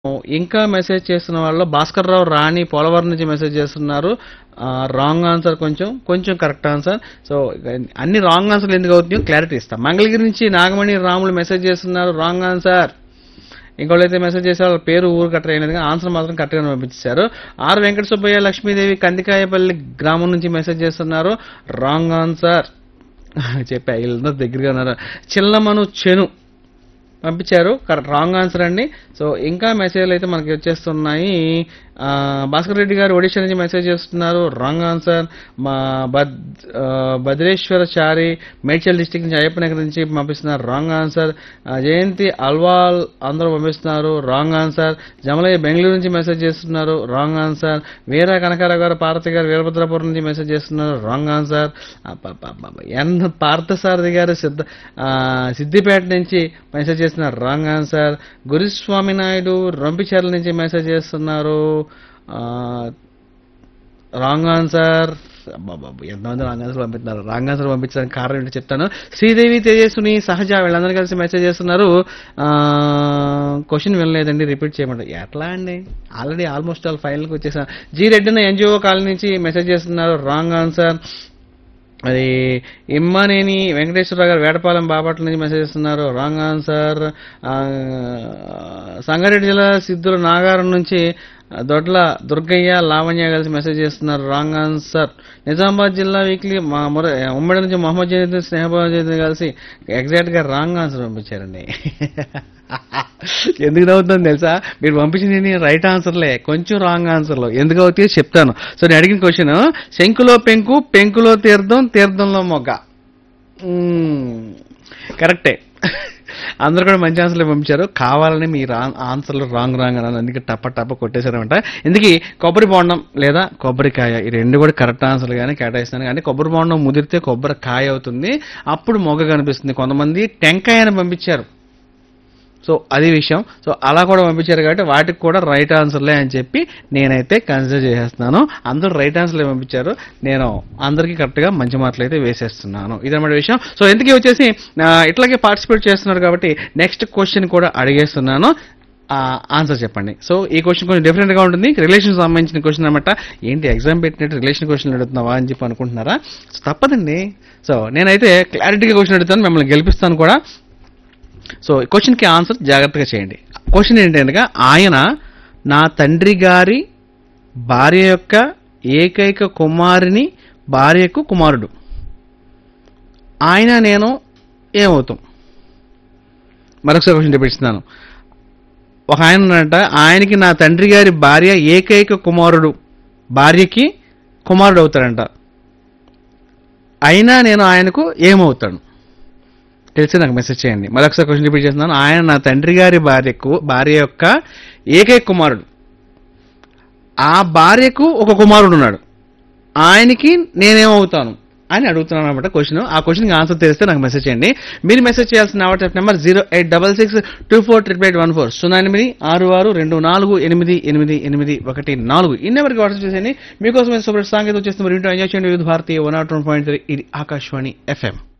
ఇంకా మెసేజ్ చేస్తున్న వాళ్ళు భాస్కర్రావు రాణి పోలవరం నుంచి మెసేజ్ చేస్తున్నారు. రాంగ్ ఆన్సర్, కొంచెం కొంచెం కరెక్ట్ ఆన్సర్. సో అన్ని రాంగ్ ఆన్సర్లు ఎందుకు అవుతున్నాయో క్లారిటీ ఇస్తాం. మంగళగిరి నుంచి నాగమణి రాములు మెసేజ్ చేస్తున్నారు, రాంగ్ ఆన్సర్. ఇంకోళ్ళైతే మెసేజ్ చేసే వాళ్ళ పేరు ఊరు కరెక్ట్ అయినది, ఆన్సర్ మాత్రం కరెక్ట్గా పంపించారు. ఆర్ వెంకట సుబ్బయ్య లక్ష్మీదేవి కందికాయపల్లి గ్రామం నుంచి మెసేజ్ చేస్తున్నారు, రాంగ్ ఆన్సర్. చెప్పా వీళ్ళందరూ దగ్గరగా ఉన్నారు. చిల్లమను చెను పంపించారు, రాంగ్ ఆన్సర్ అండి. సో ఇంకా మెసేజ్లు అయితే మనకి వచ్చేస్తున్నాయి. భాస్కర్ రెడ్డి గారు ఒడిషా నుంచి మెసేజ్ చేస్తున్నారు, రాంగ్ ఆన్సర్. మా భద్రేశ్వరచారి మేడ్చల్ డిస్టిక్ నుంచి అయ్యప్పనగర్ నుంచి పంపిస్తున్నారు, రాంగ్ ఆన్సర్. జయంతి అల్వాల్ అందరూ పంపిస్తున్నారు, రాంగ్ ఆన్సర్. జమలయ్య బెంగళూరు నుంచి మెసేజ్ చేస్తున్నారు, రాంగ్ ఆన్సర్. వీర కనకారావు గారు పార్వతి గారు వీరభద్రపురం నుంచి మెసేజ్ చేస్తున్నారు, రాంగ్ ఆన్సర్. ఎన్ పార్థసారథి గారు సిద్దిపేట నుంచి మెసేజ్ చేస్తున్నారు, రాంగ్ ఆన్సర్. గురుస్వామి నాయుడు రంపిచర్ల నుంచి మెసేజ్ చేస్తున్నారు, రాంగ్ ఆన్సర్. ఎంతమంది రాంగ్ ఆన్సర్ పంపిస్తున్నారు. రాంగ్ ఆన్సర్ పంపించడానికి కారణం ఏంటో చెప్తాను. శ్రీదేవి తేజస్విని సహజ వీళ్ళందరూ కలిసి మెసేజ్ చేస్తున్నారు, క్వశ్చన్ వినలేదండి, రిపీట్ చేయమంటారు. ఎట్లా అండి, ఆల్రెడీ ఆల్మోస్ట్ ఆల్ ఫైనల్కి వచ్చేసాను. జీ రెడ్డిన ఎన్జిఓ కాలనీ నుంచి మెసేజ్ చేస్తున్నారు, రాంగ్ ఆన్సర్. అది ఇమ్మనేని వెంకటేశ్వరరావు గారు వేటపాలెం బాపట్ల నుంచి మెసేజ్ చేస్తున్నారు, రాంగ్ ఆన్సర్. సంగారెడ్డి జిల్లా సిద్ధుల నాగారం నుంచి దొడ్ల దుర్గయ్య లావణ్య కలిసి మెసేజ్ చేస్తున్నారు, రాంగ్ ఆన్సర్. నిజామాబాద్ జిల్లా వీక్లీ ఉమ్మడి నుంచి మొహమ్మద్ జైద్ స్నేహబాబు జైద్ కలిసి ఎగ్జాక్ట్ గా రాంగ్ ఆన్సర్ పంపించారండి. ఎందుకు నవ్వుతుందని తెలుసా, మీరు పంపించింది రైట్ ఆన్సర్లే, కొంచెం రాంగ్ ఆన్సర్లో. ఎందుకు అవుతాయో చెప్తాను. సో నేను అడిగిన క్వశ్చన్, శంకులో పెంకు, పెంకులో తీర్థం, తీర్థంలో మొగ్గ. కరెక్టే, అందరూ కూడా మంచి ఆన్సర్లు పంపించారు. కావాలని మీ ఆన్సర్లు రాంగ్ అని అందుకే టప్ప కొట్టేశారనమాట. ఇందుకీ కొబ్బరి బోండం లేదా కొబ్బరికాయ, ఈ రెండు కూడా కరెక్ట్ ఆన్సర్లు కానీ కేటాయిస్తాను. కానీ కొబ్బరి బోండం ముదిరితే కొబ్బరికాయ అవుతుంది, అప్పుడు మొగ్గ కనిపిస్తుంది. కొంతమంది టెంకాయ అని పంపించారు, సో అది విషయం. సో అలా కూడా పంపించారు కాబట్టి వాటికి కూడా రైట్ ఆన్సర్లే అని చెప్పి నేనైతే కన్సిడర్ చేసేస్తున్నాను. అందరూ రైట్ ఆన్సర్లే పంపించారు, నేను అందరికీ కరెక్ట్గా మంచి మార్కులు అయితే వేసేస్తున్నాను. ఇదన్నమాట విషయం. సో ఎందుకు వచ్చేసి ఇట్లాగే పార్టిసిపేట్ చేస్తున్నారు కాబట్టి నెక్స్ట్ క్వశ్చన్ కూడా అడిగేస్తున్నాను, ఆన్సర్ చెప్పండి. సో ఈ క్వశ్చన్ కొంచెం డిఫరెంట్ గా ఉంటుంది, రిలేషన్ సంబంధించిన క్వశ్చన్ అనమాట. ఏంటి ఎగ్జామ్ పెట్టినట్టు రిలేషన్ క్వశ్చన్ అడుగుతున్నావా అని చెప్పి అనుకుంటున్నారా? సో తప్పదండి. సో నేనైతే క్లారిటీగా క్వశ్చన్ అడుగుతాను, మిమ్మల్ని గెలిపిస్తాను కూడా. సో క్వశ్చన్కి ఆన్సర్ జాగ్రత్తగా చేయండి. క్వశ్చన్ ఏంటంటే, ఆయన నా తండ్రి గారి భార్య యొక్క ఏకైక కుమారుని భార్యకు కుమారుడు. ఆయన నేను ఏమవుతాం? మరొకసారి క్వశ్చన్ చెప్పిస్తున్నాను. ఒక ఆయన ఉన్నట, ఆయనకి నా తండ్రి గారి భార్య ఏకైక కుమారుడు, భార్యకి కుమారుడు అవుతాడంట. అయినా నేను ఆయనకు ఏమవుతాను? తెలిసి నాకు మెసేజ్ చేయండి. మరొకసారి క్వశ్చన్ రిపీట్ చేస్తున్నాను. ఆయన నా తండ్రి గారి భార్య యొక్క ఏకైక కుమారుడు, ఆ భార్యకు ఒక కుమారుడు ఉన్నాడు, ఆయనకి నేనేమవుతాను అని అడుగుతున్నాను అనమాట క్వశ్చన్. ఆ క్వశ్చన్కి ఆన్సర్ తెలిస్తే నాకు మెసేజ్ చేయండి. మీరు మెసేజ్ చేయాల్సిన వాట్సాప్ నెంబర్ 086624814 08662488814. ఈ నెంబర్కి వాట్సాప్ చేసేయండి. మీకోసం సూపర్ సాంకేతిక వచ్చేస్తుంది. మరి ఎంజాయ్ చేయండి. వివిధ భారతీయ 101.3 ఇది ఆకాశవాణి FM.